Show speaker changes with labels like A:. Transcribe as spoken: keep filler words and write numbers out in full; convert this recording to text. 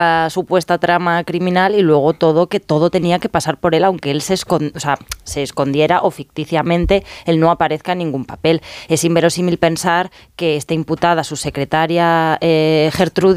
A: supuesta trama criminal y luego todo que todo tenía que pasar por él, aunque él se, escond- o sea, se escondiera o ficticiamente él no aparezca en ningún papel. Es inverosímil pensar que esté imputada su secretaria eh, Gertrudis